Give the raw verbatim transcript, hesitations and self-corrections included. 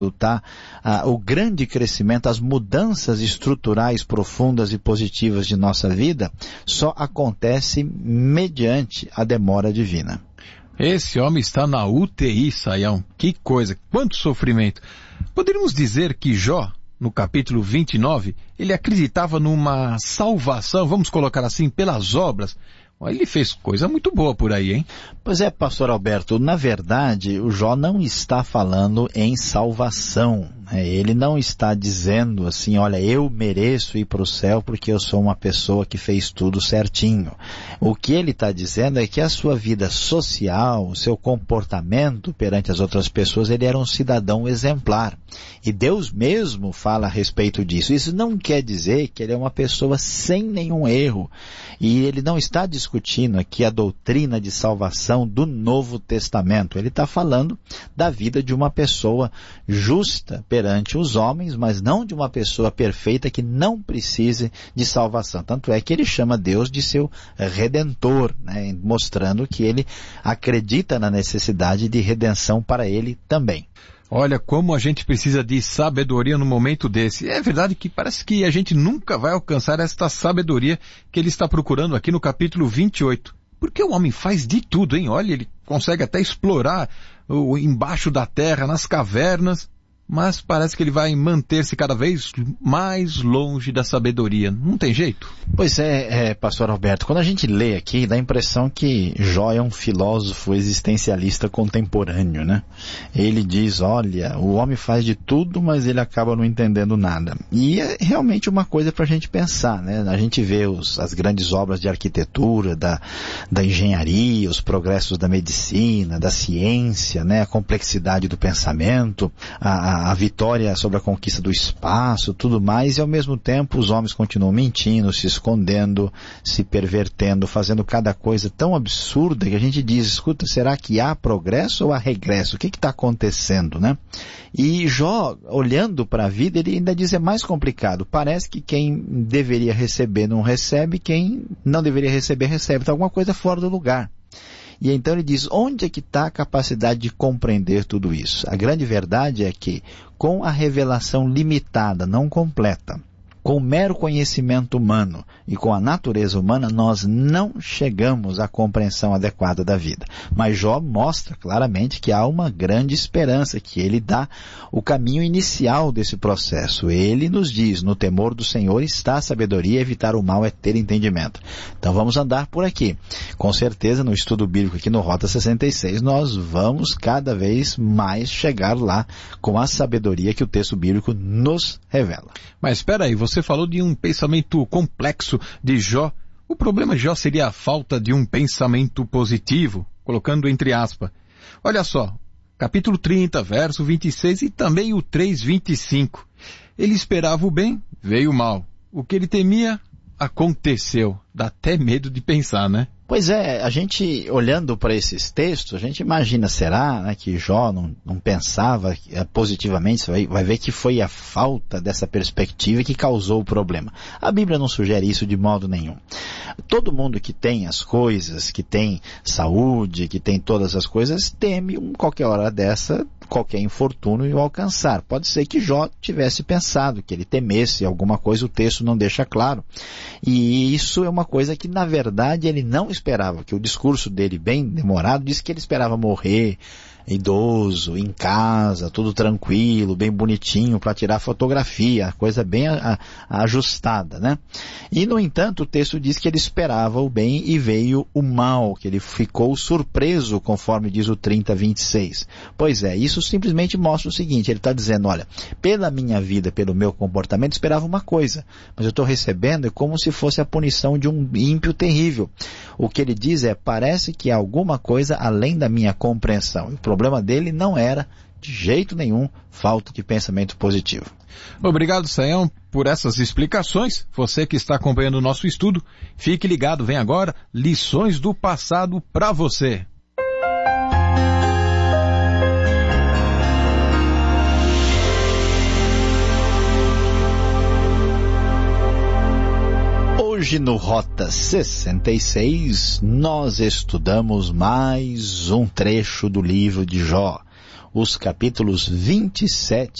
Tá? Ah, o grande crescimento, as mudanças estruturais profundas e positivas de nossa vida só acontece mediante a demora divina. Esse homem está na U T I, Sayão. Que coisa, quanto sofrimento. Poderíamos dizer que Jó, no capítulo vinte e nove, ele acreditava numa salvação, vamos colocar assim, pelas obras. Ele fez coisa muito boa por aí, hein? Pois é, pastor Alberto, na verdade, o Jó não está falando em salvação. Ele não está dizendo assim, olha, eu mereço ir para o céu porque eu sou uma pessoa que fez tudo certinho. O que ele está dizendo é que a sua vida social, o seu comportamento perante as outras pessoas, ele era um cidadão exemplar. E Deus mesmo fala a respeito disso. Isso não quer dizer que ele é uma pessoa sem nenhum erro. E ele não está discutindo aqui a doutrina de salvação do Novo Testamento. Ele está falando da vida de uma pessoa justa perante os homens, mas não de uma pessoa perfeita que não precise de salvação. Tanto é que ele chama Deus de seu redentor, né? Mostrando que ele acredita na necessidade de redenção para ele também. Olha, como a gente precisa de sabedoria no momento desse. É verdade que parece que a gente nunca vai alcançar esta sabedoria que ele está procurando aqui no capítulo vinte e oito. Porque o homem faz de tudo, hein? Olha, ele consegue até explorar o embaixo da terra, nas cavernas, mas parece que ele vai manter-se cada vez mais longe da sabedoria. Não tem jeito? Pois é, é, pastor Alberto, quando a gente lê aqui, dá a impressão que Jó é um filósofo existencialista contemporâneo, né? Ele diz, olha, o homem faz de tudo, mas ele acaba não entendendo nada. E é realmente uma coisa para a gente pensar, né? A gente vê os, as grandes obras de arquitetura, da, da engenharia, os progressos da medicina, da ciência, né? A complexidade do pensamento, a, a a vitória sobre a conquista do espaço, tudo mais, e ao mesmo tempo os homens continuam mentindo, se escondendo, se pervertendo, fazendo cada coisa tão absurda que a gente diz, escuta, será que há progresso ou há regresso? O que está acontecendo, né? E Jó, olhando para a vida, ele ainda diz, é mais complicado. Parece que quem deveria receber não recebe, quem não deveria receber recebe. Está alguma coisa fora do lugar. E então ele diz, onde é que está a capacidade de compreender tudo isso? A grande verdade é que, com a revelação limitada, não completa, com o mero conhecimento humano e com a natureza humana, nós não chegamos à compreensão adequada da vida. Mas Jó mostra claramente que há uma grande esperança, que ele dá o caminho inicial desse processo. Ele nos diz, no temor do Senhor está a sabedoria, evitar o mal é ter entendimento. Então vamos andar por aqui. Com certeza, no estudo bíblico aqui no Rota sessenta e seis, nós vamos cada vez mais chegar lá com a sabedoria que o texto bíblico nos revela. Mas espera aí, você falou de um pensamento complexo de Jó. O problema de Jó seria a falta de um pensamento positivo, colocando entre aspas. Olha só, capítulo trinta, verso vinte e seis e também o três, vinte e cinco. Ele esperava o bem, veio o mal. O que ele temia, aconteceu. Dá até medo de pensar, né? Pois é, a gente, olhando para esses textos, a gente imagina, será, né, que Jó não, não pensava é, positivamente? Você vai, vai ver que foi a falta dessa perspectiva que causou o problema. A Bíblia não sugere isso de modo nenhum. Todo mundo que tem as coisas, que tem saúde, que tem todas as coisas, teme um, qualquer hora dessa, qualquer infortúnio o alcançar. Pode ser que Jó tivesse pensado, que ele temesse alguma coisa, o texto não deixa claro. E isso é uma coisa que, na verdade, ele não esperava, que o discurso dele, bem demorado, disse que ele esperava morrer idoso, em casa, tudo tranquilo, bem bonitinho, para tirar fotografia, coisa bem a, a, ajustada, né? E, no entanto, o texto diz que ele esperava o bem e veio o mal, que ele ficou surpreso, conforme diz o trinta, vinte e seis. Pois é, isso simplesmente mostra o seguinte, ele está dizendo, olha, pela minha vida, pelo meu comportamento, esperava uma coisa, mas eu estou recebendo é como se fosse a punição de um ímpio terrível. O que ele diz é, parece que há alguma coisa além da minha compreensão. O problema dele não era, de jeito nenhum, falta de pensamento positivo. Obrigado, Sayão, por essas explicações. Você que está acompanhando o nosso estudo, fique ligado, vem agora, lições do passado para você. Hoje no Rota sessenta e seis, nós estudamos mais um trecho do livro de Jó. os capítulos vinte e sete